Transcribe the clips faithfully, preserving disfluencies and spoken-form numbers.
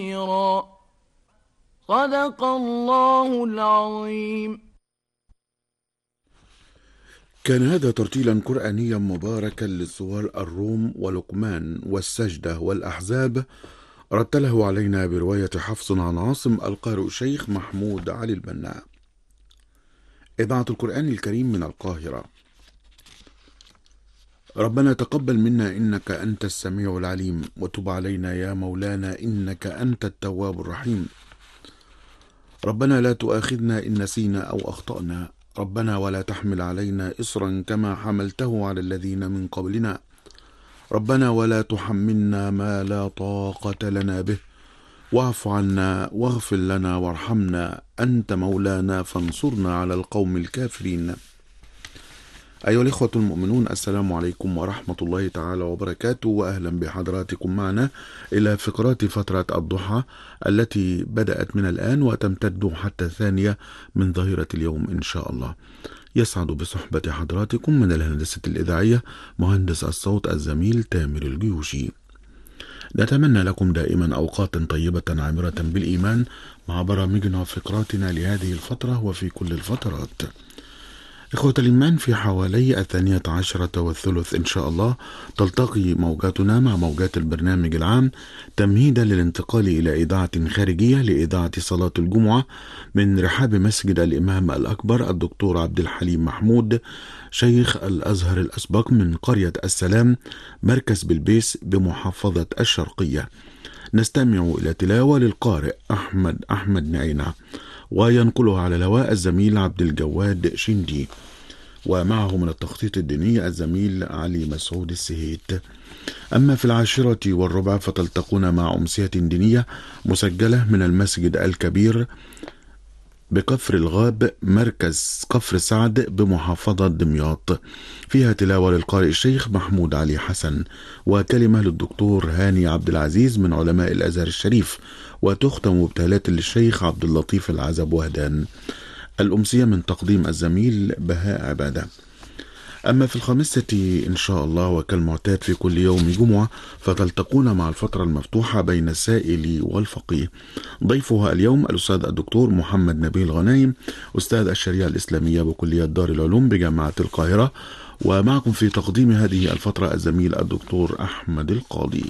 خيرا. صدق الله العظيم. كان هذا ترتيلا قرآنيا مباركا لسور الروم ولقمان والسجدة والأحزاب، رتله علينا برواية حفص عن عاصم القارئ الشيخ محمود علي البنا. إذاعة القرآن الكريم من القاهرة. ربنا تقبل منا إنك أنت السميع العليم، وتب علينا يا مولانا إنك أنت التواب الرحيم. ربنا لا تؤاخذنا إن نسينا أو أخطأنا، ربنا ولا تحمل علينا إصرا كما حملته على الذين من قبلنا، ربنا ولا تحملنا ما لا طاقة لنا به، واعف عنا واغفر لنا وارحمنا، أنت مولانا فانصرنا على القوم الكافرين. أيها الإخوة المؤمنون، السلام عليكم ورحمة الله تعالى وبركاته، وأهلا بحضراتكم معنا إلى فقرات فترة الضحى التي بدأت من الآن وتمتد حتى الثانية من ظهيرة اليوم إن شاء الله. يسعد بصحبة حضراتكم من الهندسة الإذاعية مهندس الصوت الزميل تامر الجيوشي. نتمنى لكم دائما أوقاتا طيبة عامرة بالإيمان مع برامجنا وفقراتنا لهذه الفترة وفي كل الفترات. إخوة الإيمان، في حوالي الثانية عشرة والثلث إن شاء الله تلتقي موجاتنا مع موجات البرنامج العام تمهيدا للانتقال إلى إذاعة خارجية لإذاعة صلاة الجمعة من رحاب مسجد الإمام الأكبر الدكتور عبد الحليم محمود شيخ الأزهر الأسبق من قرية السلام مركز بلبيس بمحافظة الشرقية. نستمع إلى تلاوة للقارئ أحمد أحمد نعينة، وينقلها على الهواء الزميل عبد الجواد شندي، ومعه من التخطيط الديني الزميل علي مسعود السهيت. أما في العاشرة والربع فتلتقون مع أمسية دينية مسجلة من المسجد الكبير بكفر الغاب مركز كفر سعد بمحافظة دمياط، فيها تلاوة للقارئ الشيخ محمود علي حسن وكلمة للدكتور هاني عبد العزيز من علماء الأزهر الشريف، وتختم بابتهالات للشيخ عبد اللطيف العزب وهدان. الأمسية من تقديم الزميل بهاء عبادة. أما في الخامسة إن شاء الله وكالمعتاد في كل يوم جمعة فتلتقون مع الفترة المفتوحة بين السائل والفقيه. ضيفها اليوم الأستاذ الدكتور محمد نبيل غنايم، أستاذ الشريعة الإسلامية بكلية دار العلوم بجامعة القاهرة، ومعكم في تقديم هذه الفترة الزميل الدكتور أحمد القاضي.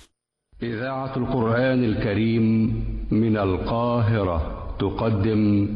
إذاعة القرآن الكريم من القاهرة تقدم